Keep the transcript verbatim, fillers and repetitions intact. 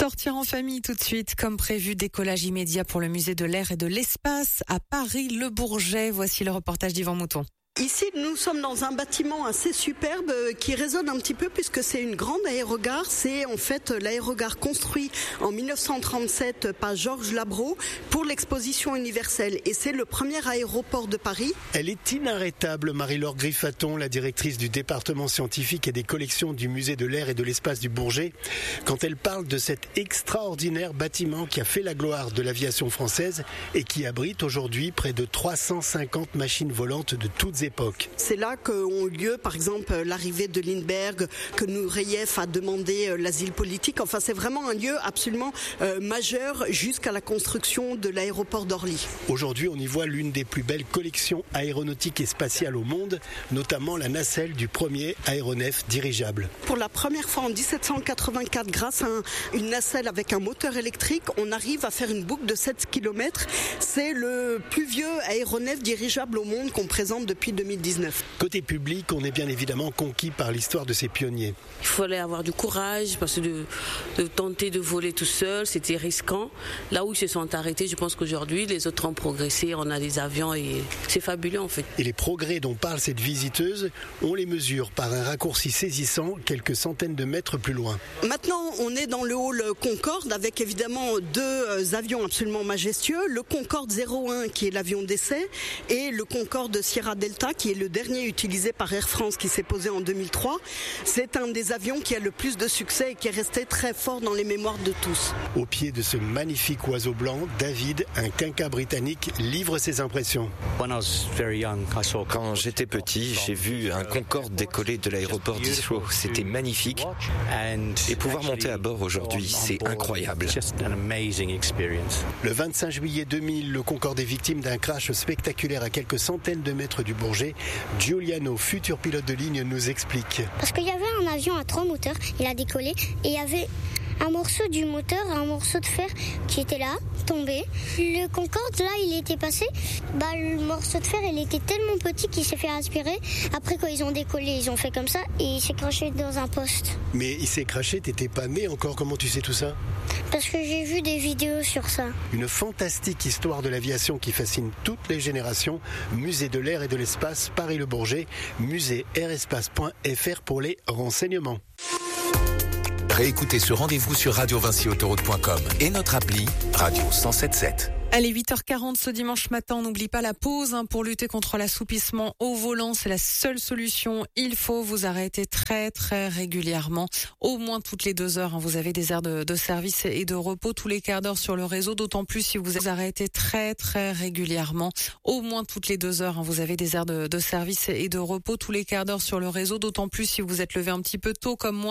Sortir en famille tout de suite, comme prévu, décollage immédiat pour le musée de l'air et de l'espace à Paris-Le Bourget. Voici le reportage d'Yvan Mouton. Ici, nous sommes dans un bâtiment assez superbe qui résonne un petit peu puisque c'est une grande aérogare. C'est en fait l'aérogare construit en mille neuf cent trente-sept par Georges Labro pour l'exposition universelle. Et c'est le premier aéroport de Paris. Elle est inarrêtable, Marie-Laure Griffaton, la directrice du département scientifique et des collections du musée de l'air et de l'espace du Bourget, quand elle parle de cet extraordinaire bâtiment qui a fait la gloire de l'aviation française et qui abrite aujourd'hui près de trois cent cinquante machines volantes de toutes époques. C'est là qu'ont eu lieu, par exemple, l'arrivée de Lindbergh, que Nureyev a demandé l'asile politique. Enfin, c'est vraiment un lieu absolument euh, majeur jusqu'à la construction de l'aéroport d'Orly. Aujourd'hui, on y voit l'une des plus belles collections aéronautiques et spatiales au monde, notamment la nacelle du premier aéronef dirigeable. Pour la première fois en dix-sept cent quatre-vingt-quatre, grâce à un, une nacelle avec un moteur électrique, on arrive à faire une boucle de sept kilomètres. C'est le plus vieux aéronef dirigeable au monde qu'on présente depuis deux mille dix-neuf. Côté public, on est bien évidemment conquis par l'histoire de ces pionniers. Il fallait avoir du courage parce que de, de tenter de voler tout seul, c'était risquant. Là où ils se sont arrêtés, je pense qu'aujourd'hui, les autres ont progressé, on a des avions et c'est fabuleux en fait. Et les progrès dont parle cette visiteuse, on les mesure par un raccourci saisissant quelques centaines de mètres plus loin. Maintenant, on est dans le hall Concorde avec évidemment deux avions absolument majestueux. Le Concorde zéro un qui est l'avion d'essai et le Concorde Sierra Delta qui est le dernier utilisé par Air France qui s'est posé en deux mille trois. C'est un des avions qui a le plus de succès et qui est resté très fort dans les mémoires de tous. Au pied de ce magnifique oiseau blanc, David, un quinca britannique, livre ses impressions. Quand j'étais petit, j'ai vu un Concorde décoller de l'aéroport d'Heathrow. C'était magnifique. Et pouvoir monter à bord aujourd'hui, c'est incroyable. Le vingt-cinq juillet deux mille, le Concorde est victime d'un crash spectaculaire à quelques centaines de mètres du Bourget. Giuliano, futur pilote de ligne, nous explique. Parce qu'il y avait un avion à trois moteurs, il a décollé et il y avait un morceau du moteur, un morceau de fer qui était là, tombé. Le Concorde, là, il était passé. Bah, le morceau de fer, il était tellement petit qu'il s'est fait aspirer. Après, quand ils ont décollé, ils ont fait comme ça et il s'est craché dans un poste. Mais il s'est craché, t'étais pas né encore, comment tu sais tout ça ? Parce que j'ai vu des vidéos sur ça. Une fantastique histoire de l'aviation qui fascine toutes les générations. Musée de l'air et de l'espace, Paris-Le Bourget, musée air espace point f r pour les renseignements. Réécoutez ce rendez-vous sur radio vinci autoroute point com et notre appli Radio cent sept sept. Allez, huit heures quarante ce dimanche matin, on n'oublie pas la pause hein, pour lutter contre l'assoupissement au volant. C'est la seule solution. Il faut vous arrêter très très régulièrement, au moins toutes les deux heures. Hein. Vous avez des aires de, de service et de repos tous les quarts d'heure sur le réseau, d'autant plus si vous vous arrêtez très très régulièrement, au moins toutes les deux heures. Hein. Vous avez des aires de, de service et de repos tous les quarts d'heure sur le réseau, d'autant plus si vous êtes levé un petit peu tôt comme moi.